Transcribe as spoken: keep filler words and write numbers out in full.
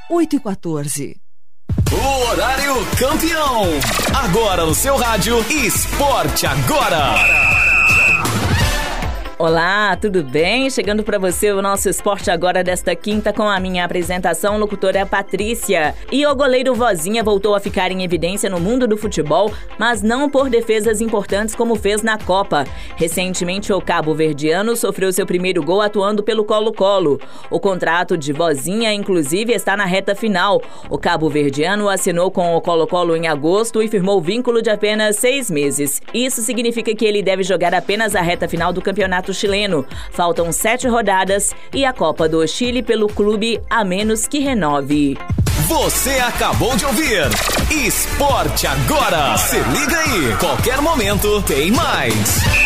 oito e quatorze. O horário campeão. Agora no seu rádio, Esporte Agora. Olá, tudo bem? Chegando para você o nosso Esporte Agora desta quinta com a minha apresentação, locutora Patrícia. E o goleiro Vozinha voltou a ficar em evidência no mundo do futebol, mas não por defesas importantes como fez na Copa. Recentemente, o cabo-verdiano sofreu seu primeiro gol atuando pelo Colo-Colo. O contrato de Vozinha, inclusive, está na reta final. O cabo-verdiano assinou com o Colo-Colo em agosto e firmou vínculo de apenas seis meses. Isso significa que ele deve jogar apenas a reta final do campeonato chileno. Faltam sete rodadas e a Copa do Chile pelo clube a menos que renove. Você acabou de ouvir Esporte Agora. Se liga aí, qualquer momento tem mais.